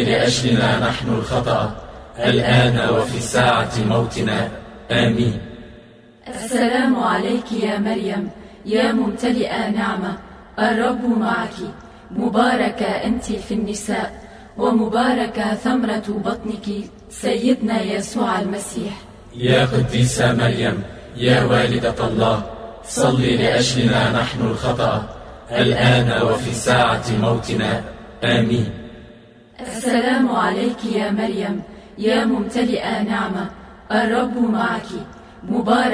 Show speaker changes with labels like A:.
A: لأجلنا نحن الخطأ الآن وفي ساعة موتنا. آمين.
B: السلام عليك يا مريم يا ممتلئة نعمة، الرب معك، مباركة أنت في النساء، ومباركة ثمرة بطنك سيدنا يسوع المسيح.
A: يا قديسة مريم يا والدة الله، صلي لأجلنا نحن الخطأ الآن وفي ساعة موتنا. آمين.
B: السلام عليك يا مريم يا ممتلئة نعمة، الرب معك، مباركة